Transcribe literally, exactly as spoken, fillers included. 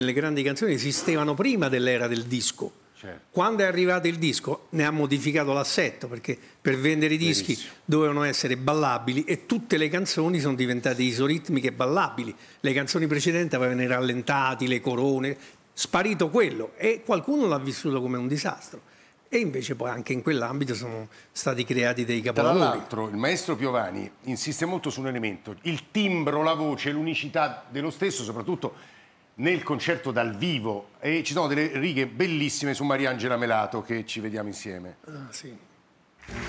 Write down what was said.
Le grandi canzoni esistevano prima dell'era del disco. Certo. Quando è arrivato il disco ne ha modificato l'assetto, perché per vendere i dischi Verissimo. dovevano essere ballabili e tutte le canzoni sono diventate isoritmiche ballabili. Le canzoni precedenti avevano i rallentati, le corone, sparito quello e qualcuno l'ha vissuto come un disastro. E invece poi anche in quell'ambito sono stati creati dei Tra capolavori. l'altro il maestro Piovani insiste molto su un elemento, il timbro, la voce, l'unicità dello stesso, soprattutto nel concerto dal vivo, e ci sono delle righe bellissime su Mariangela Melato che ci vediamo insieme. Ah, sì.